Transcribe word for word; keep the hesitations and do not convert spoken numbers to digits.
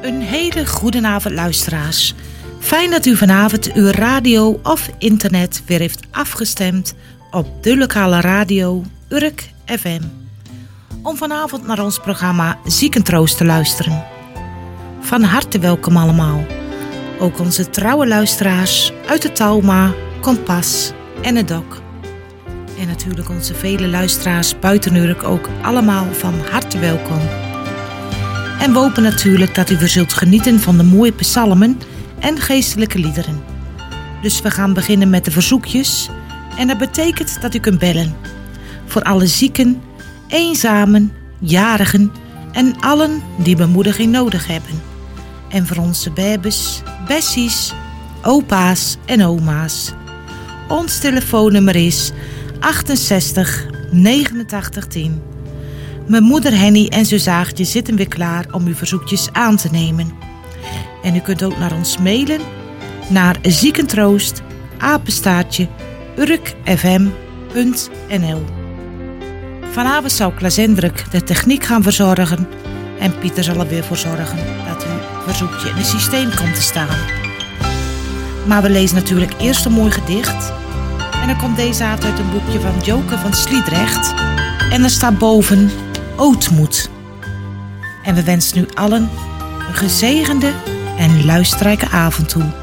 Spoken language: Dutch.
Een hele goede avond, luisteraars. Fijn dat u vanavond uw radio of internet weer heeft afgestemd op de lokale radio Urk F M. Om vanavond naar ons programma Ziekentroost te luisteren. Van harte welkom allemaal. Ook onze trouwe luisteraars uit de Talma, Kompas en het Dok. En natuurlijk onze vele luisteraars buiten Urk ook allemaal van harte welkom. En we hopen natuurlijk dat u weer zult genieten van de mooie psalmen en geestelijke liederen. Dus we gaan beginnen met de verzoekjes. En dat betekent dat u kunt bellen. Voor alle zieken, eenzamen, jarigen en allen die bemoediging nodig hebben. En voor onze babes, bessies, opa's en oma's. Ons telefoonnummer is achtenzestig negenentachtig tien. Mijn moeder Henny en zuzaagje zitten weer klaar om uw verzoekjes aan te nemen. En u kunt ook naar ons mailen naar ziekentroost apenstaartje urkfm punt n l. Vanavond zal Klaas Hendrik de techniek gaan verzorgen en Pieter zal er weer voor zorgen dat uw verzoekje in het systeem komt te staan. Maar we lezen natuurlijk eerst een mooi gedicht. En dan komt deze uit uit een boekje van Joke van Sliedrecht. En er staat boven Ootmoed. En we wensen u allen een gezegende en luisterrijke avond toe.